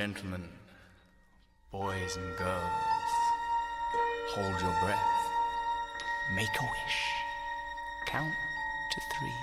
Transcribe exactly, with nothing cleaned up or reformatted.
gentlemen, boys and girls, hold your breath, make a wish, count to three.